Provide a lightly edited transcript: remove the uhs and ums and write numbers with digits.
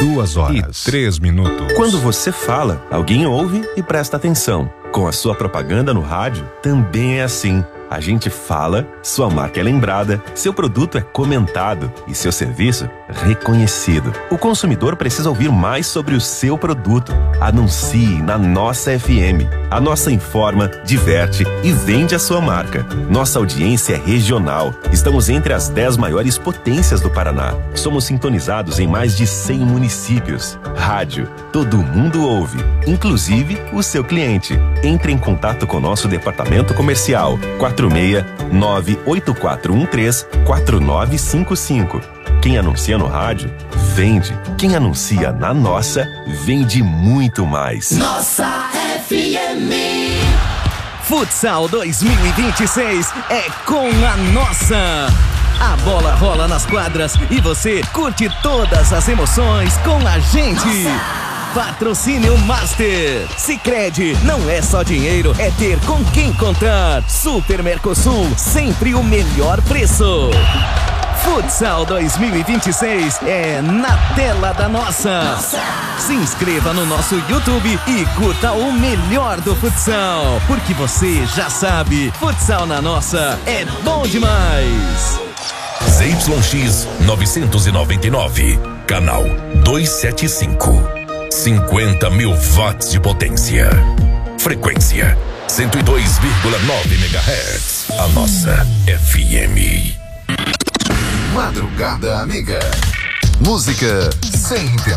2h03. Quando você fala, alguém ouve e presta atenção. Com a sua propaganda no rádio, também é assim. A gente fala, sua marca é lembrada, seu produto é comentado e seu serviço reconhecido. O consumidor precisa ouvir mais sobre o seu produto. Anuncie na nossa FM. A nossa informa, diverte e vende a sua marca. Nossa audiência é regional. Estamos entre as 10 maiores potências do Paraná. Somos sintonizados em mais de 100 municípios. Rádio, todo mundo ouve, inclusive o seu cliente. Entre em contato com nosso departamento comercial 46-98413-4955. Quem anuncia no rádio, vende. Quem anuncia na nossa, vende muito mais. Nossa FM. Futsal 2026 é com a nossa. A bola rola nas quadras e você curte todas as emoções com a gente. Nossa. Patrocínio Master. Sicredi, não é só dinheiro, é ter com quem contar. Super Mercosul, sempre o melhor preço. Futsal 2026 é na tela da nossa. Se inscreva no nosso YouTube e curta o melhor do futsal, porque você já sabe, futsal na nossa é bom demais. ZYX 999, canal 275. 50 mil watts de potência. Frequência 102,9 MHz. A nossa FM. Madrugada Amiga. Música sem